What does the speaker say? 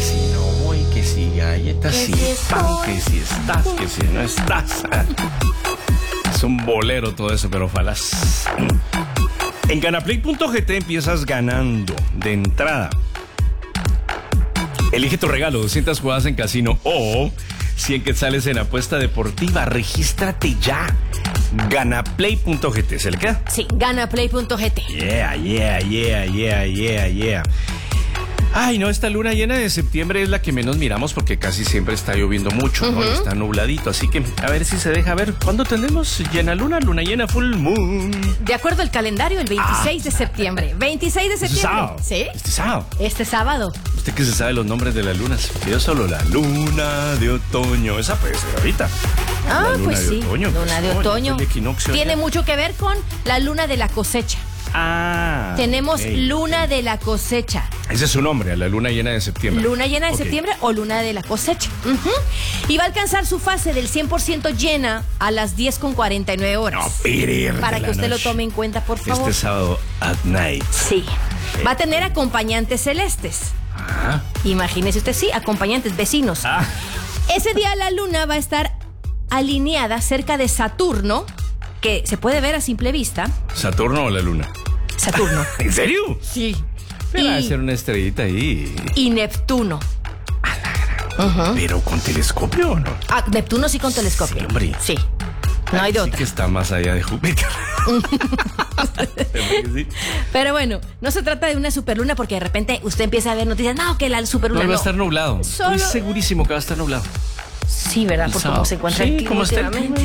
si no voy, que si galletas, Que si si pan, estoy. que si estás, que si no estás. Es un bolero todo eso, pero falaz. En ganaplay.gt empiezas ganando de entrada. Elige tu regalo, 200 jugadas en casino o 100 quetzales en apuesta deportiva. Regístrate ya. Ganaplay.gt, ¿se le queda? Sí, ganaplay.gt. Yeah. Ay, no, esta luna llena de septiembre es la que menos miramos porque casi siempre está lloviendo mucho, ¿no? Y está nubladito, así que a ver si se deja ver. ¿Cuándo tenemos luna llena, full moon? De acuerdo al calendario, el 26 de septiembre. 26 de septiembre. Sábado. ¿Sí? Sábado. Este sábado. Usted que se sabe los nombres de las lunas. Yo solo la luna de otoño. Esa puede ser ahorita. Ah, La luna pues de sí. otoño, Luna pues, de oye, otoño. el equinoccio Tiene ya. mucho que ver con la luna de la cosecha. Ah. Tenemos ok. luna de la cosecha. Ese es su nombre, la luna llena de septiembre. Luna llena de Ok. septiembre o luna de la cosecha. Ujú. Y va a alcanzar su fase del 100% llena a las 10:49 horas. No, pirir Para de que la usted lo noche. tome en cuenta, por favor. Este sábado at night. Sí. Va a tener acompañantes celestes. Ah. Imagínese usted, sí, acompañantes, vecinos. Ah. Ese día la luna va a estar alineada cerca de Saturno, que se puede ver a simple vista. ¿Saturno o la luna? Saturno. ¿En serio? Sí. Pero va a ser una estrellita ahí. Y Neptuno. ¿Pero con telescopio o no? Ah, Neptuno sí con telescopio. Sí, hombre. Sí. No hay de Sí otra. que está más allá de Júpiter. Sí. Pero bueno, no se trata de una superluna porque de repente usted empieza a ver noticias. No, que la No, superluna va no. a estar nublado. Solo- Estoy segurísimo que va a estar nublado. Sí, ¿verdad? El Por sábado. cómo se encuentra Sí, el clima como está el últimamente. clima.